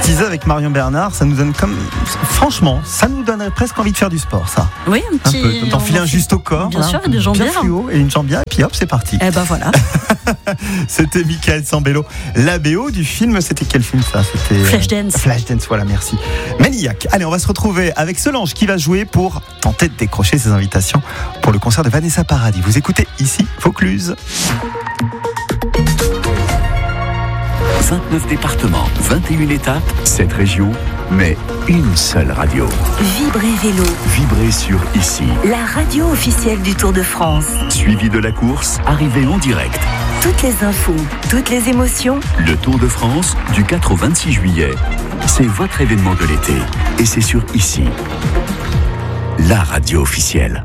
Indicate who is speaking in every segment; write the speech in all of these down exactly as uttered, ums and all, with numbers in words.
Speaker 1: disais avec Marion Bernard, ça nous donne comme... Franchement, ça nous donnerait presque envie de faire du sport, ça.
Speaker 2: Oui, un petit...
Speaker 1: Un peu, d'enfiler un juste au corps.
Speaker 2: Bien
Speaker 1: là,
Speaker 2: sûr, et des jambières.
Speaker 1: Bien fluo, et une jambière, et puis hop, c'est parti.
Speaker 2: Eh ben voilà.
Speaker 1: C'était Michael Sambello. La B O du film, c'était quel film ça? C'était
Speaker 2: Flashdance.
Speaker 1: Flashdance, voilà, merci. Maniac. Allez, on va se retrouver avec Solange qui va jouer pour tenter de décrocher ses invitations pour le concert de Vanessa Paradis. Vous écoutez ici Vaucluse.
Speaker 3: vingt-neuf départements, vingt et une étapes, sept régions, mais une seule radio.
Speaker 4: Vibrez Vélo,
Speaker 3: Vibrez sur ici.
Speaker 4: la radio officielle du Tour de France.
Speaker 3: Suivi de la course, arrivée en direct.
Speaker 4: Toutes les infos, toutes les émotions.
Speaker 3: Le Tour de France, du quatre au vingt-six juillet. C'est votre événement de l'été. Et c'est sur ici. La radio officielle.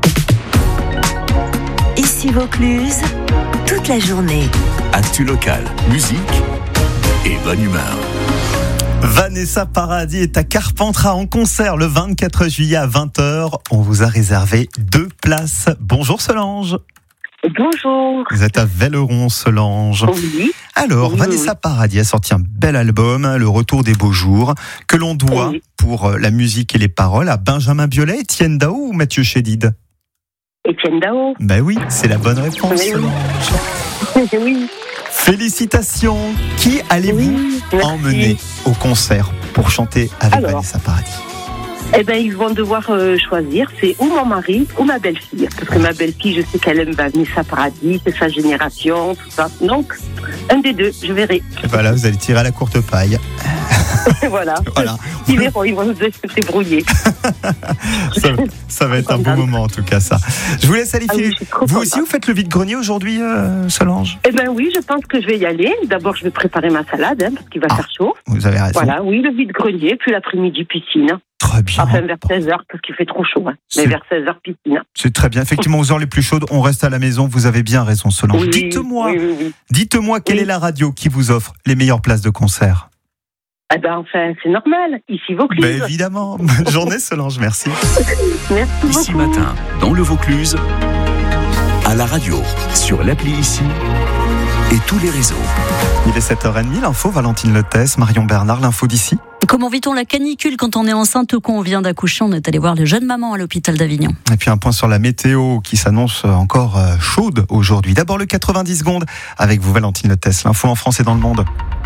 Speaker 4: Ici Vaucluse, toute la journée.
Speaker 3: Actu local, musique et bonne humeur.
Speaker 1: Vanessa Paradis est à Carpentras en concert le vingt-quatre juillet à vingt heures. On vous a réservé deux places. Bonjour Solange.
Speaker 5: Bonjour.
Speaker 1: Vous êtes à Velleron, Solange.
Speaker 5: Oui.
Speaker 1: Alors,
Speaker 5: Oui,
Speaker 1: Vanessa
Speaker 5: oui.
Speaker 1: Paradis a sorti un bel album, Le Retour des Beaux Jours, que l'on doit,
Speaker 5: Oui.
Speaker 1: pour la musique et les paroles, à Benjamin Biolay, Étienne Dao ou Mathieu Chédid?
Speaker 5: Étienne Dao.
Speaker 1: Ben oui, c'est la bonne réponse,
Speaker 5: Oui, oui.
Speaker 1: Solange.
Speaker 5: Oui.
Speaker 1: Félicitations. Qui allez-vous
Speaker 5: Oui, merci.
Speaker 1: emmener au concert pour chanter avec
Speaker 5: Alors.
Speaker 1: Vanessa Paradis?
Speaker 5: Eh ben, ils vont devoir euh, choisir, c'est ou mon mari ou ma belle-fille. Parce que ma belle-fille, je sais qu'elle aime Vanessa Paradis, c'est sa génération, tout ça. Donc, un des deux, je verrai.
Speaker 1: Et ben là, vous allez tirer à la courte paille.
Speaker 5: Voilà.
Speaker 1: Voilà.
Speaker 5: Ils verront, ils vont se débrouiller.
Speaker 1: Ça, ça va être un bon moment en tout cas, ça. Je vous laisse aller
Speaker 5: Ah oui,
Speaker 1: filer.
Speaker 5: je suis trop
Speaker 1: Vous
Speaker 5: contente.
Speaker 1: aussi, vous faites le vide-grenier aujourd'hui, euh, Solange?
Speaker 5: Eh ben oui, je pense que je vais y aller. D'abord, je vais préparer ma salade, hein, parce qu'il va
Speaker 1: Ah.
Speaker 5: faire chaud.
Speaker 1: Vous avez raison.
Speaker 5: Voilà, oui, le vide-grenier, puis l'après-midi piscine.
Speaker 1: Très bien.
Speaker 5: Enfin, vers seize heures, parce qu'il fait trop chaud. Hein. Mais
Speaker 1: C'est-
Speaker 5: vers seize heures, piscine.
Speaker 1: C'est très bien. Effectivement, aux heures les plus chaudes, on reste à la maison. Vous avez bien raison, Solange.
Speaker 5: Oui,
Speaker 1: Dites-moi,
Speaker 5: oui, oui, oui.
Speaker 1: dites-moi quelle
Speaker 5: Oui.
Speaker 1: est la radio qui vous offre les meilleures places de concert?
Speaker 5: Eh ben, enfin, c'est normal. Ici, Vaucluse.
Speaker 1: Ben évidemment. Bonne journée, Solange. Merci.
Speaker 5: Merci
Speaker 3: Ici
Speaker 5: beaucoup.
Speaker 3: matin, dans le Vaucluse, à la radio, sur l'appli ici et tous les réseaux.
Speaker 1: Il est sept heures trente, l'info, Valentine Lotès, Marion Bernard, l'info d'ici.
Speaker 2: Comment vit-on la canicule quand on est enceinte ou quand on vient d'accoucher? On est allé voir les jeunes mamans à l'hôpital d'Avignon.
Speaker 1: Et puis un point sur la météo qui s'annonce encore euh, chaude aujourd'hui. D'abord le quatre-vingt-dix secondes avec vous, Valentine Lotès. L'info en France et dans le monde.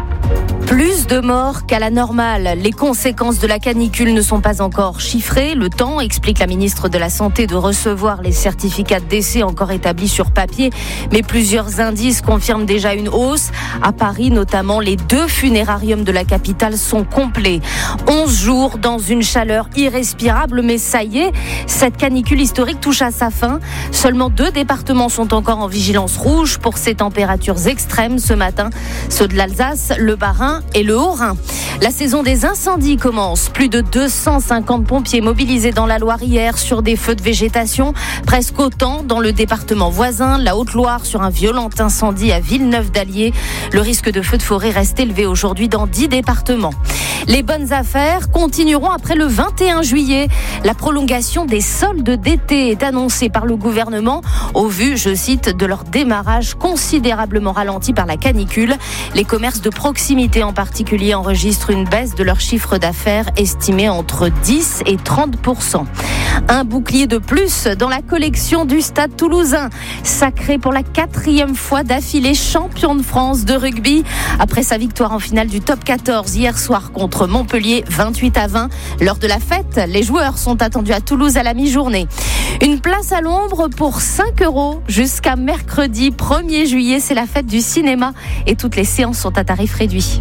Speaker 6: Plus de morts qu'à la normale. Les conséquences de la canicule ne sont pas encore chiffrées. Le temps, explique la ministre de la Santé, de recevoir les certificats de décès encore établis sur papier. Mais plusieurs indices confirment déjà une hausse. À Paris, notamment, les deux funérariums de la capitale sont complets. onze jours dans une chaleur irrespirable. Mais ça y est, cette canicule historique touche à sa fin. Seulement deux départements sont encore en vigilance rouge pour ces températures extrêmes ce matin. Ceux de l'Alsace, le Bas-Rhin et le Haut-Rhin. La saison des incendies commence. Plus de deux cent cinquante pompiers mobilisés dans la Loire hier sur des feux de végétation. Presque autant dans le département voisin, la Haute-Loire, sur un violent incendie à Villeneuve-d'Allier. Le risque de feu de forêt reste élevé aujourd'hui dans dix départements. Les bonnes affaires continueront après le vingt et un juillet. La prolongation des soldes d'été est annoncée par le gouvernement au vu, je cite, de leur démarrage considérablement ralenti par la canicule. Les commerces de proximité en particulier enregistrent une baisse de leur chiffre d'affaires estimée entre dix et trente pour cent. Un bouclier de plus dans la collection du Stade Toulousain, sacré pour la quatrième fois d'affilée champion de France de rugby. Après sa victoire en finale du top quatorze hier soir contre Montpellier, vingt-huit à vingt. Lors de la fête, les joueurs sont attendus à Toulouse à la mi-journée. Une place à l'ombre pour cinq euros jusqu'à mercredi premier juillet. C'est la fête du cinéma et toutes les séances sont à tarif réduit.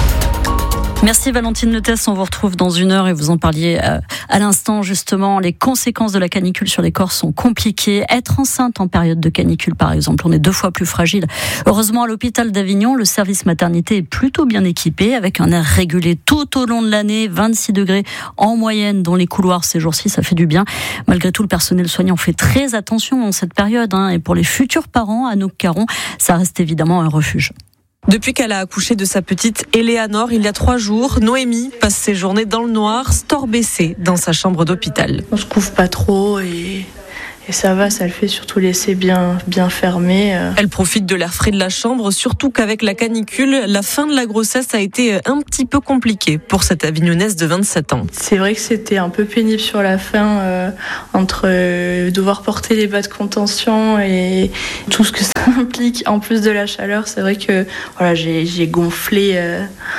Speaker 2: Merci Valentine Lotès, on vous retrouve dans une heure et vous en parliez euh, à l'instant justement. Les conséquences de la canicule sur les corps sont compliquées. Être enceinte en période de canicule par exemple, on est deux fois plus fragile. Heureusement à l'hôpital d'Avignon, le service maternité est plutôt bien équipé avec un air régulé tout au long de l'année, vingt-six degrés en moyenne dans les couloirs ces jours-ci, ça fait du bien. Malgré tout, le personnel soignant fait très attention en cette période hein, et pour les futurs parents, Anouk Caron, ça reste évidemment un refuge.
Speaker 7: Depuis qu'elle a accouché de sa petite Éléanore il y a trois jours, Noémie passe ses journées dans le noir, store baissé, dans sa chambre d'hôpital.
Speaker 8: On se couvre pas trop et, Et ça va, ça le fait, surtout laisser bien, bien fermé.
Speaker 7: Elle profite de l'air frais de la chambre, surtout qu'avec la canicule, la fin de la grossesse a été un petit peu compliquée pour cette Avignonnaise de vingt-sept ans.
Speaker 8: C'est vrai que c'était un peu pénible sur la fin, euh, entre euh, devoir porter les bas de contention et tout ce que ça implique, en plus de la chaleur. C'est vrai que voilà, j'ai, j'ai gonflé euh,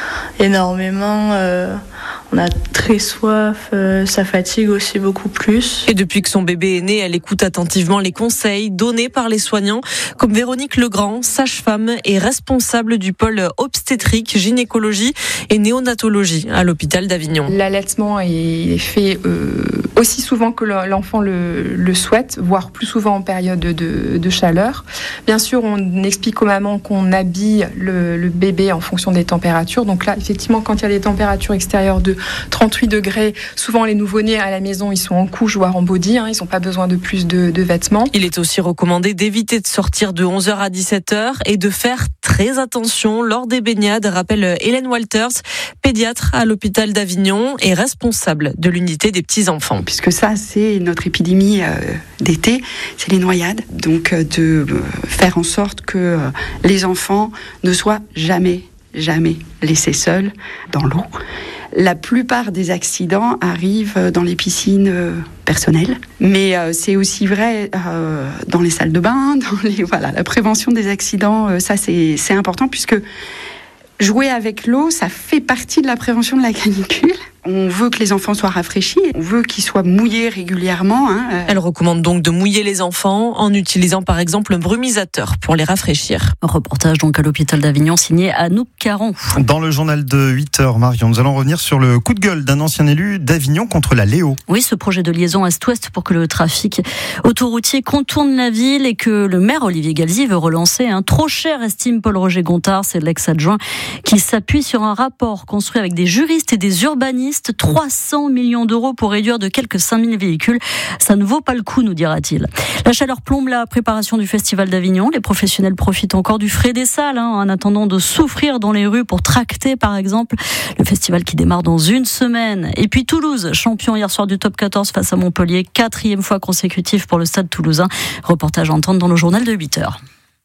Speaker 8: énormément. Euh, on a très soif, euh, ça fatigue aussi beaucoup plus.
Speaker 7: Et depuis que son bébé est né, elle écoute attentivement les conseils donnés par les soignants, comme Véronique Legrand, sage-femme et responsable du pôle obstétrique, gynécologie et néonatologie à l'hôpital d'Avignon.
Speaker 9: L'allaitement est fait euh, aussi souvent que l'enfant le, le souhaite, voire plus souvent en période de, de chaleur. Bien sûr, on explique aux mamans qu'on habille le, le bébé en fonction des températures. Donc là, effectivement, quand il y a des températures extérieures de trente-huit degrés, souvent les nouveau-nés à la maison, ils sont en couche, voire en body, hein, ils n'ont pas besoin de plus de, de vêtements.
Speaker 7: Il est aussi recommandé d'éviter de sortir de onze heures à dix-sept heures et de faire très attention lors des baignades, rappelle Hélène Walters, pédiatre à l'hôpital d'Avignon et responsable de l'unité des petits-enfants.
Speaker 10: Puisque ça, c'est notre épidémie euh, d'été, c'est les noyades. Donc euh, de euh, faire en sorte que euh, les enfants ne soient jamais, jamais laissés seuls dans l'eau. La plupart des accidents arrivent dans les piscines euh, personnelles, mais euh, c'est aussi vrai euh, dans les salles de bain, dans les, voilà, la prévention des accidents, euh, ça c'est, c'est important puisque jouer avec l'eau, ça fait partie de la prévention de la canicule. On veut que les enfants soient rafraîchis, on veut qu'ils soient mouillés régulièrement. Hein.
Speaker 7: Elle recommande donc de mouiller les enfants en utilisant par exemple un brumisateur pour les rafraîchir.
Speaker 2: Un reportage donc à l'hôpital d'Avignon signé Anouk Caron.
Speaker 1: Dans le journal de huit heures, Marion, nous allons revenir sur le coup de gueule d'un ancien élu d'Avignon contre la Léo.
Speaker 2: Oui, ce projet de liaison est-ouest pour que le trafic autoroutier contourne la ville et que le maire Olivier Galzi veut relancer. Un trop cher, estime Paul-Roger Gontard, c'est l'ex-adjoint, qui s'appuie sur un rapport construit avec des juristes et des urbanistes. trois cents millions d'euros pour réduire de quelques cinq mille véhicules. Ça ne vaut pas le coup, nous dira-t-il. La chaleur plombe la préparation du Festival d'Avignon. Les professionnels profitent encore du frais des salles, hein, en attendant de souffrir dans les rues pour tracter, par exemple. Le festival qui démarre dans une semaine. Et puis Toulouse, champion hier soir du top quatorze face à Montpellier. Quatrième fois consécutive pour le stade toulousain. Reportage à entendre dans le journal de huit heures.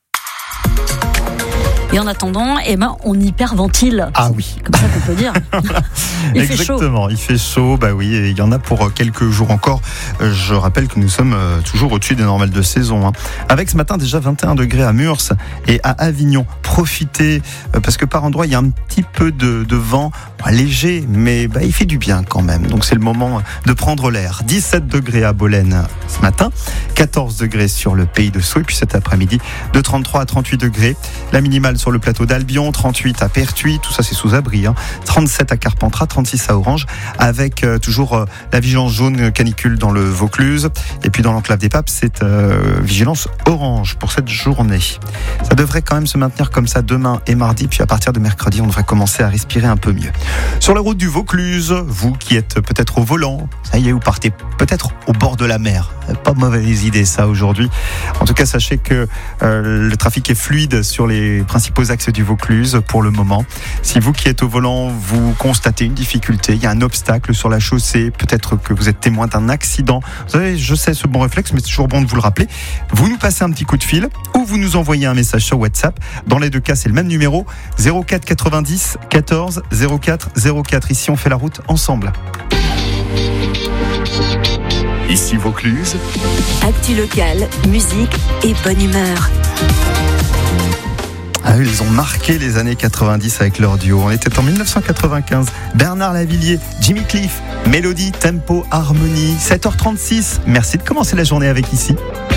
Speaker 2: Et en attendant, eh ben, on hyperventile.
Speaker 1: Ah oui.
Speaker 2: Comme ça qu'on peut dire. Il
Speaker 1: Exactement,
Speaker 2: fait chaud.
Speaker 1: il fait chaud, bah oui, et il y en a pour quelques jours encore. Je rappelle que nous sommes toujours au-dessus des normales de saison. Hein. Avec ce matin déjà vingt et un degrés à Murs et à Avignon. Profitez, parce que par endroits, il y a un petit peu de, de vent léger, mais bah, il fait du bien quand même. Donc c'est le moment de prendre l'air. dix-sept degrés à Bolène ce matin, quatorze degrés sur le pays de Sceaux, et puis cet après-midi, de trente-trois à trente-huit degrés. La minimale sur le plateau d'Albion, trente-huit à Pertuis, tout ça c'est sous abri, hein. trente-sept à Carpentras, trente-six à Orange, avec euh, toujours euh, la vigilance jaune canicule dans le Vaucluse, et puis dans l'enclave des Papes, c'est euh, vigilance orange pour cette journée. Ça devrait quand même se maintenir comme ça demain et mardi, puis à partir de mercredi, on devrait commencer à respirer un peu mieux. Sur la route du Vaucluse, vous qui êtes peut-être au volant, ça y est, vous partez peut-être au bord de la mer. Pas mauvaise idée ça aujourd'hui. En tout cas, sachez que euh, le trafic est fluide sur les principaux axes du Vaucluse pour le moment. Si vous qui êtes au volant, vous constatez une difficulté, il y a un obstacle sur la chaussée, peut-être que vous êtes témoin d'un accident. Vous savez, je sais ce bon réflexe, mais c'est toujours bon de vous le rappeler. Vous nous passez un petit coup de fil ou vous nous envoyez un message sur WhatsApp. Dans les deux cas, c'est le même numéro, zéro quatre quatre-vingt-dix quatorze zéro quatre zéro quatre. Ici, on fait la route ensemble.
Speaker 3: Ici Vaucluse.
Speaker 4: Actu locale, musique et bonne humeur.
Speaker 1: Ah, ils ont marqué les années quatre-vingt-dix avec leur duo. On était en dix-neuf cent quatre-vingt-quinze. Bernard Lavilliers, Jimmy Cliff, mélodie, tempo, harmonie. sept heures trente-six. Merci de commencer la journée avec Ici.